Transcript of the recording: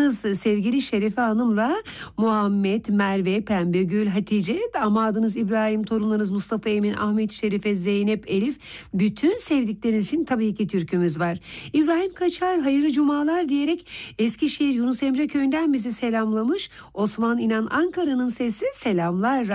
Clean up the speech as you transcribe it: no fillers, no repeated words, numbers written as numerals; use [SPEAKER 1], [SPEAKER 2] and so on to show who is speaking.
[SPEAKER 1] kızınız sevgili Şerife Hanım'la Muhammed, Merve, Pembegül, Hatice, damadınız İbrahim, torunlarınız Mustafa, Emin, Ahmet, Şerife, Zeynep, Elif, bütün sevdikleriniz için tabii ki türkümüz var. İbrahim Kaçar hayırlı cumalar diyerek Eskişehir Yunus Emre köyünden bizi selamlamış. Osman İnan Ankara'nın sesi selamlar.